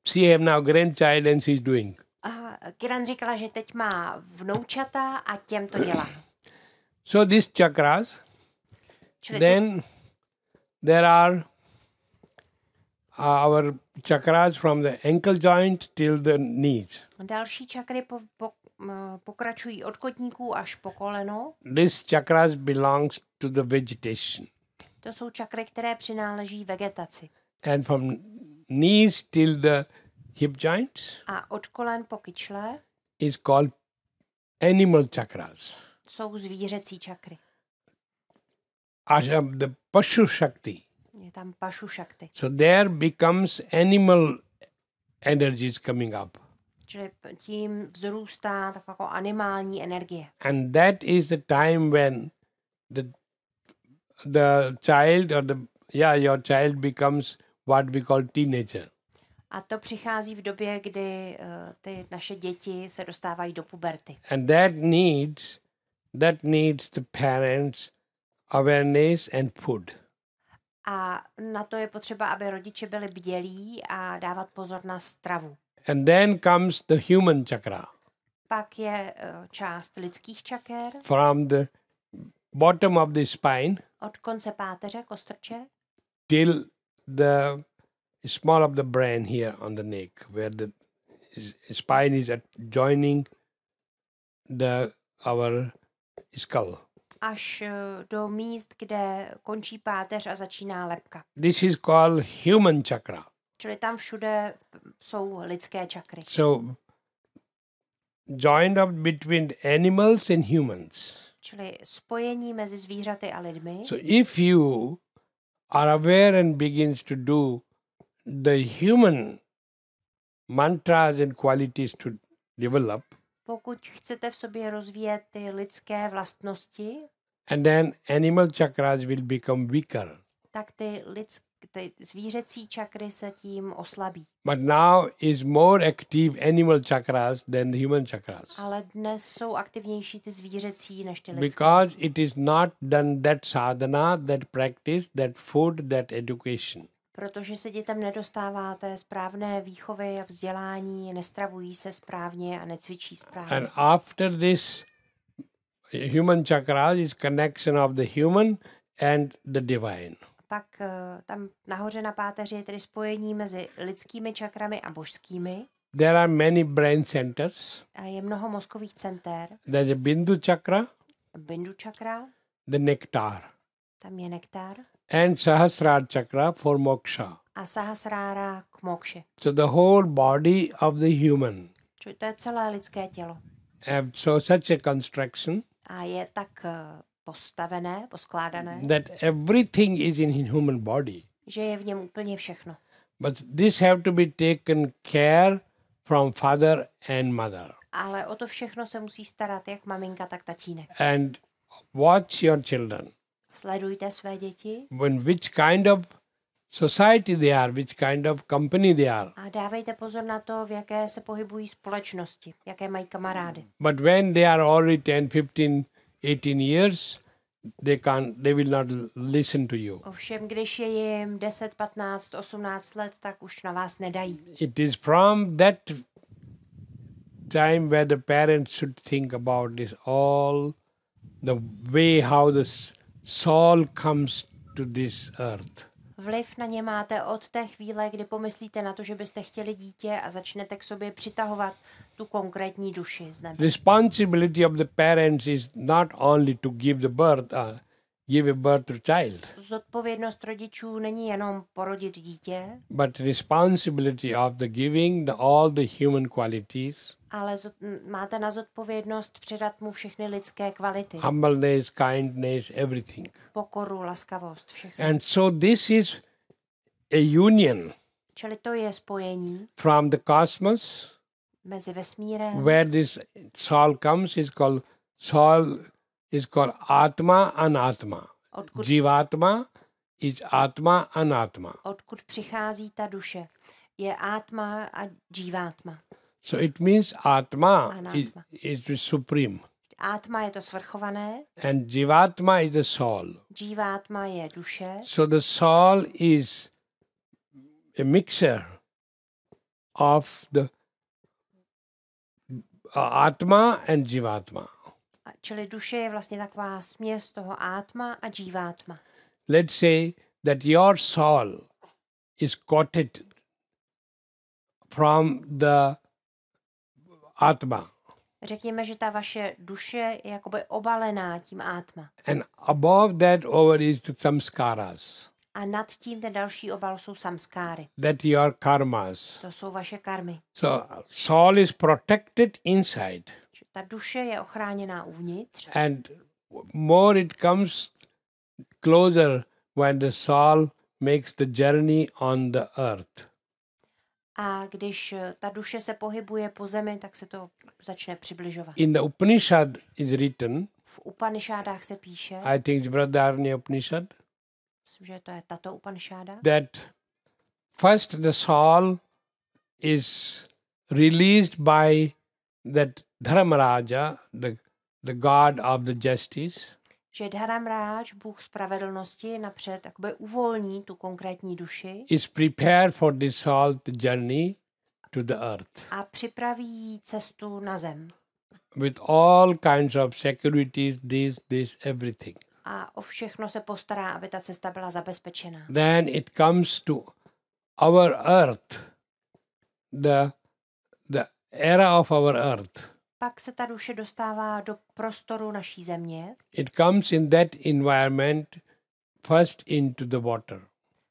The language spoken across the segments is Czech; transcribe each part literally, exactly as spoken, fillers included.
she have now grandchild and she's doing. A Kiran říkala, že teď má vnoučata a těm to dělá. So these chakras, Čili ty, then there are our chakras from the ankle joint till the knees. další čakry po, po, m, pokračují od kotníků až po koleno. These chakras belongs to the vegetation. To jsou čakry, které přináleží vegetaci. And from knees till the hip joints A od kolen po kyčle is called animal chakras. jsou zvířecí čakry. Asham, the Pashu Shakti. Je tam pašu šakty. So there becomes animal energies coming up. Čili p- tím vzrůstá taková jako animální energie. And that is the time when the the child or the yeah your child becomes what we call teenager. A to přichází v době, kdy uh, ty naše děti se dostávají do puberty. And that needs that needs the parents' awareness and food. A na to je potřeba, aby rodiče byli bdělí a dávat pozor na stravu. And then comes the human chakra. Pak je uh, část lidských čaker From the bottom of the spine od konce páteře, kostrče, till the small of the brain here on the neck, where the s- spine is at joining the our skull. až uh, do míst, kde končí páteř a začíná lebka. This is called human chakra. Čili tam všude p- jsou lidské čakry. So joined up between animals and humans. Čili spojení mezi zvířaty a lidmi. So if you are aware and begins to do the human mantras and qualities to develop, Pokud chcete v sobě rozvíjet ty lidské vlastnosti, and then animal chakras will become weaker. tak ty, lidsk, ty zvířecí čakry se tím oslabí. But now is more active animal chakras than the human chakras. Ale dnes jsou aktivnější ty zvířecí než ty lidské. Because it is not done that sadhana, that practice, that food, that education. Protože se dětem nedostává té správné výchovy a vzdělání, nestravují se správně a necvičí správně. And after this human chakras is connection of the human and the divine. Pak uh, tam nahoře na páteři je tedy spojení mezi lidskými čakrami a božskými. There are many brain centers. A je mnoho mozkových center. There's a Bindu chakra, Bindu čakra, the nectar, tam je nektar. and Sahasrara chakra for moksha. A sahasrára k mokše. So the whole body of the human Čili to je celé lidské tělo. have so such a construction A je tak uh, postavené, poskládané, that everything is in human body. že je v něm úplně všechno. But this have to be taken care from father and mother. Ale o to všechno se musí starat jak maminka, tak tatínek. And watch your children. Sledujte své děti When which kind of society they are, which kind of company they are. a dávejte pozor na to, v jaké se pohybují společnosti, jaké mají kamarády. But when they are already ten, fifteen, eighteen years, they can't, they will not l- listen to you. Ovšem, když je jim deset, patnáct, osmnáct let, tak už na vás nedají. It is from that time where the parents should think about this all, the way how the s- soul comes to this earth. Vliv na ně máte od té chvíle, kdy pomyslíte na to, že byste chtěli dítě a začnete k sobě přitahovat tu konkrétní duši z nebe. Responsibility of the parents is not only to give the birth, uh, give a birth to child, Zodpovědnost rodičů není jenom porodit dítě, but responsibility of the giving the, all the human qualities, ale zod- m, máte na zodpovědnost předat mu všechny lidské kvality. humbleness, kindness, everything. Pokoru, laskavost, všechno. And so this is a union Čili to je spojení from the cosmos, mezi vesmírem, where this soul comes is called soul is called Atma Anatma. odkud, Jivatma is Atma Anatma. odkud přichází ta duše. Je átma a džívátma. So it means Atma is, Anatma. is the supreme Átma je to svrchované, and Jivatma is the soul. džívátma je duše, So the soul is a mixture of the uh, Atma and Jivatma. A čili duše je vlastně taková směs toho átma a džívátma. Let's say that your soul is coated from the Atma, Řekněme, že ta vaše duše je jakoby obalená tím átma. and above that over is the samskaras, A nad tím ten další obal jsou samskáry. that your karmas. To jsou vaše karmy. So soul is protected inside, Že ta duše je ochráněná uvnitř and more it comes closer when the soul makes the journey on the earth. a když ta duše se pohybuje po zemi, tak se to začne přibližovat. In the Upanishad is written, V Upanishádách se píše, I think it's Brihadaranya Upanishad, myslím, že to je tato Upanisháda, that first the soul is released by that Dharmaraja, the, the god of the justice, že Dharamráj, Bůh spravedlnosti, napřed jakoby uvolní tu konkrétní duši is prepared for the soul to journey to the earth a připraví jí cestu na zem. with all kinds of securities, this, this, everything. A o všechno se postará, aby ta cesta byla zabezpečená. Then it comes to our earth, the, the era of our earth. Pak se ta duše dostává do prostoru naší země It comes in that environment first into the water,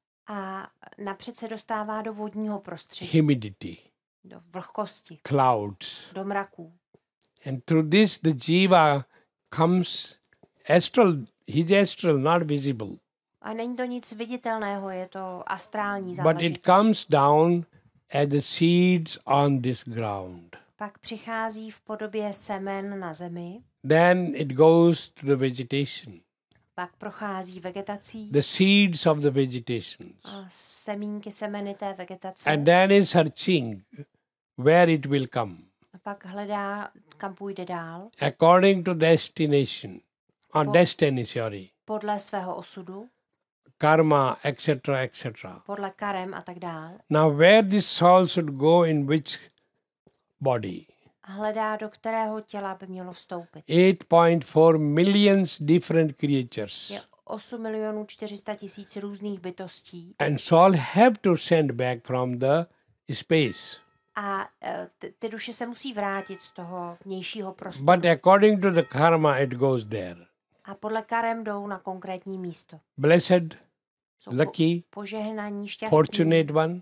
a napřed se dostává do vodního prostředí, humidity, do vlhkosti, clouds. do mraků. And through this the jiva comes astral, he's astral, not visible. A není to nic viditelného, je to astrální But it záležitost. comes down as the seeds on this ground. Pak přichází v podobě semen na zemi, Then it goes to the vegetation, pak prochází vegetací the seeds of the vegetation. a semínky semeny té vegetace And then is searching where it will come a pak hledá, kam půjde dál, according to destination, or Po- destiny, sorry, podle svého osudu, karma, et cetera, et cetera. podle karem a tak dál. Now, where this soul should go in which body? A hledá, do kterého těla by mělo vstoupit. eight point four millions different creatures. Je osm milionů čtyři sta tisíc různých bytostí And soul have to send back from the space. a e, ty, ty duše se musí vrátit z toho vnějšího prostoru. But according to the karma, it goes there. A podle karem jdou na konkrétní místo. Blessed, Jsou po, lucky, požehnaní, šťastní, fortunate one.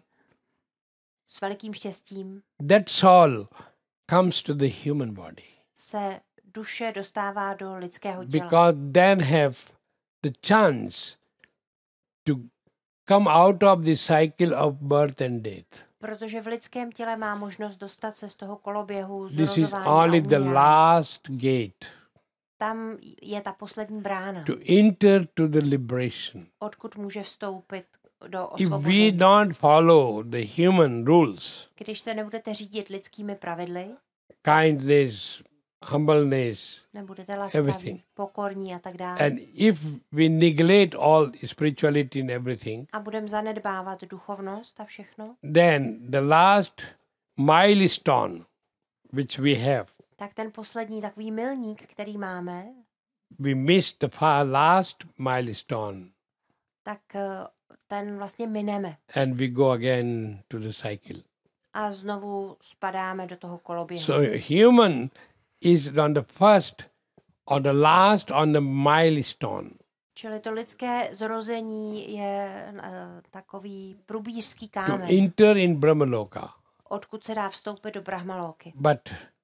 s velikým štěstím That soul comes to the human body. se duše dostává do lidského těla. Because then have the chance to come out of the cycle of birth and death. Protože v lidském těle má možnost dostat se z toho koloběhu This is zrozování only a the umírání. last gate Tam je ta poslední brána, to enter to the liberation. odkud může vstoupit do If we osvobození. don't follow the human rules, Když se nebudete řídit lidskými pravidly, kindness, humbleness, nebudete laskaví, Everything. pokorní a tak dále, and if we neglect all spirituality and everything, a budeme zanedbávat duchovnost a všechno, then the last milestone which we have, tak ten poslední takový milník, který máme, we missed the far last milestone tak eh, ten vlastně mineme and we go again to the cycle. a znovu spadáme do toho koloběhu. So human is on the first, on the last, on the milestone. Čili to lidské zrození je uh, takový průbířský To kámen, enter in Brahmaloka. odkud se dá vstoupit do Brahmalóky. But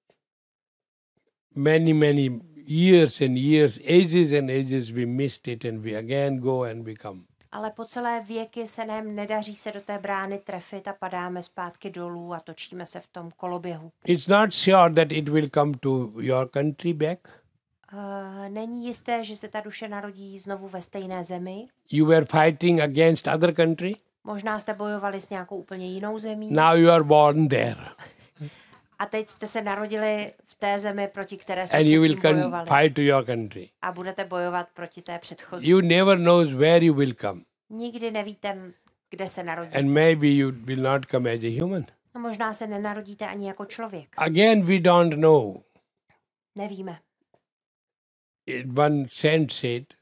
many, many years and years, ages and ages, we missed it and we again go and we come. Ale po celé věky se nám nedaří se do té brány trefit a padáme zpátky dolů a točíme se v tom koloběhu. It's not sure that it will come to your country back. Uh, není jisté, že se ta duše narodí znovu ve stejné zemi. You were fighting against other country. Možná jste bojovali s nějakou úplně jinou zemí. Now you are born there. A teď jste se narodili v té zemi, proti které jste And you will předtím con- bojovali. fight to your country. A budete bojovat proti té předchozí. You never knows where you will come. Nikdy nevíte, kde se narodí. And maybe you will not come as a human. A možná se nenarodíte ani jako člověk. Again, we don't know. Nevíme. It- One saint said,